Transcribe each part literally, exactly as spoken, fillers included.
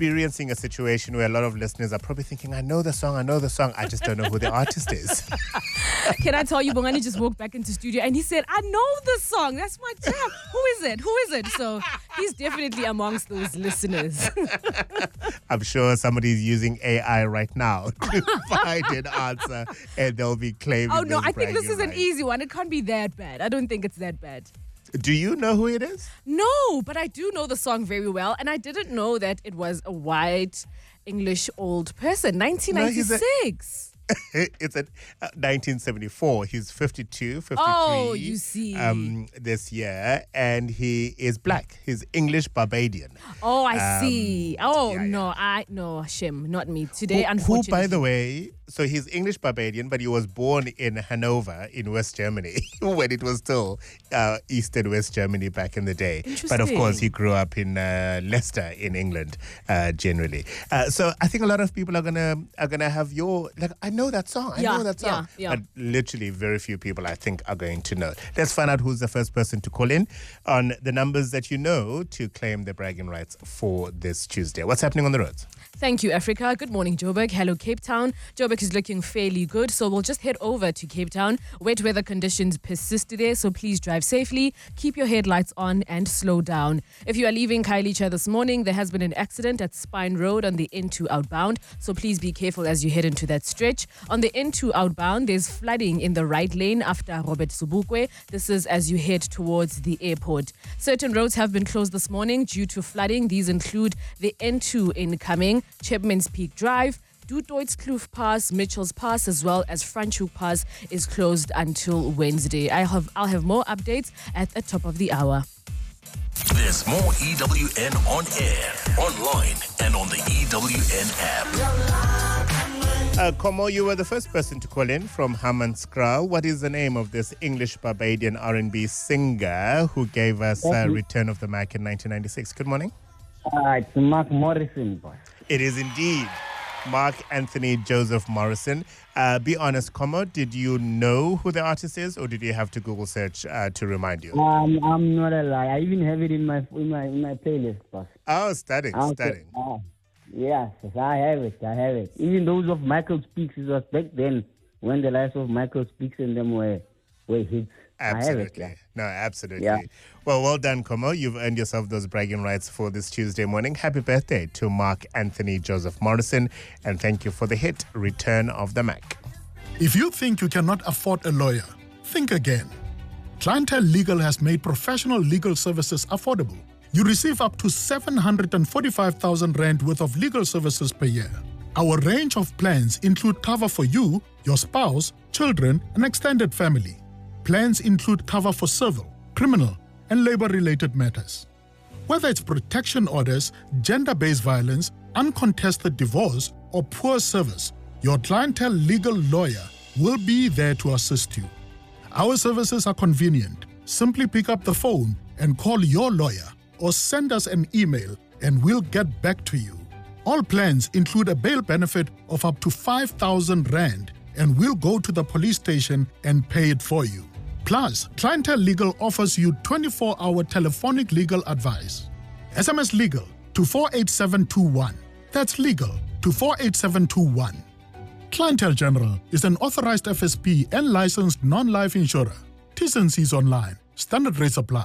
experiencing a situation where a lot of listeners are probably thinking, I know the song, I know the song, I just don't know who the artist is. Can I tell you, Bongani just walked back into studio and he said, I know this song. That's my jam. Who is it? Who is it? So he's definitely amongst those listeners. I'm sure somebody's using A I right now to find an answer and they'll be claiming. Oh, no, those I think this is bragging an easy one. It can't be that bad. I don't think it's that bad. Do you know who it is? No, but I do know the song very well. And I didn't know that it was a white English old person, nineteen ninety-six. No, it's at uh, nineteen seventy-four. He's fifty-two, fifty-three. Oh, you see. Um, this year. And he is black. He's English Barbadian. Oh, I Um, see. Oh, yeah, no, yeah. I, no, Shim, not me. Today, Who, who, unfortunately. by the way, so he's English Barbadian, but he was born in Hanover in West Germany when it was still uh, East and West Germany back in the day. But of course, he grew up in uh, Leicester in England, uh, generally. Uh, so I think a lot of people are gonna are gonna have your like. I know that song. I Yeah, know that song. yeah, yeah. But literally, very few people I think are going to know. Let's find out who's the first person to call in on the numbers that you know to claim the bragging rights for this Tuesday. What's happening on the roads? Thank you, Africa. Good morning, Joburg. Hello, Cape Town. Joburg is looking fairly good, so we'll just head over to Cape Town. Wet weather conditions persist there, so please drive safely, keep your headlights on, and slow down. If you are leaving Khayelitsha this morning, there has been an accident at Spine Road on the N two outbound, so please be careful as you head into that stretch. On the N two outbound, there's flooding in the right lane after Robert Sobukwe. This is as you head towards the airport. Certain roads have been closed this morning due to flooding. These include the N two incoming, Chapman's Peak Drive, Dutoit's Kloof Pass, Mitchell's Pass, as well as Franschhoek Pass is closed until Wednesday. I have, I'll have more updates at the top of the hour. There's more E W N on air, online, and on the E W N app. Uh, Como, you were the first person to call in from Hammanskraal. What is the name of this English Barbadian R and B singer who gave us uh, Return of the Mac in nineteen ninety-six? Good morning. Uh, it's Mark Morrison, boy. It is indeed Mark Anthony Joseph Morrison. Uh, be honest, Como, did you know who the artist is, or did you have to Google search uh, to remind you? Um, I'm not a lie. I even have it in my in my in my playlist, boss. Oh, stunning, Okay. stunning. Uh, yes, yes, I have it. I have it. Even those of Michael Speaks, it was back then when the likes of Michael Speaks and them were were hits. Absolutely. I have it, yeah. No, absolutely. Yeah. Well, well done, Como. You've earned yourself those bragging rights for this Tuesday morning. Happy birthday to Mark Anthony Joseph Morrison, and thank you for the hit, Return of the Mac. If you think you cannot afford a lawyer, think again. Clientele Legal has made professional legal services affordable. You receive up to seven hundred forty-five thousand rand worth of legal services per year. Our range of plans include cover for you, your spouse, children, and extended family. Plans include cover for civil, criminal, and labor-related matters. Whether it's protection orders, gender-based violence, uncontested divorce, or poor service, your Clientele Legal lawyer will be there to assist you. Our services are convenient. Simply pick up the phone and call your lawyer or send us an email and we'll get back to you. All plans include a bail benefit of up to five thousand rand and we'll go to the police station and pay it for you. Plus, Clientele Legal offers you twenty-four hour telephonic legal advice. S M S legal to four eight seven two one. That's legal to four eight seven two one. Clientele General is an authorized F S P and licensed non-life insurer. T's and C's online. Standard rates apply.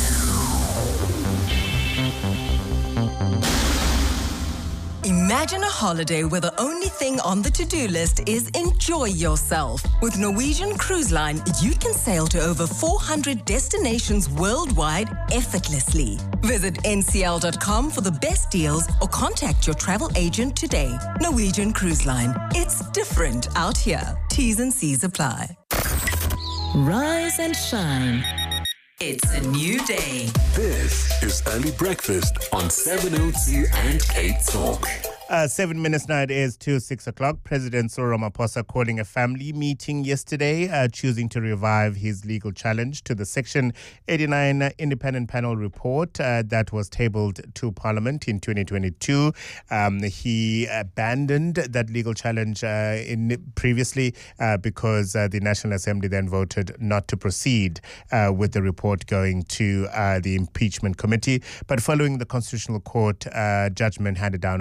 Imagine a holiday where the only thing on the to-do list is enjoy yourself. With Norwegian Cruise Line, you can sail to over four hundred destinations worldwide effortlessly. Visit N C L dot com for the best deals or contact your travel agent today. Norwegian Cruise Line. It's different out here. T's and C's apply. Rise and shine. It's a new day. This is Early Breakfast on seven oh two and Cape Talk. Uh, seven minutes now, it is to six o'clock. President Cyril Ramaphosa calling a family meeting yesterday, uh, choosing to revive his legal challenge to the Section eighty-nine independent panel report uh, that was tabled to Parliament in twenty twenty-two. Um, he abandoned that legal challenge uh, in previously uh, because uh, the National Assembly then voted not to proceed uh, with the report going to uh, the impeachment committee. But following the Constitutional Court uh, judgment handed down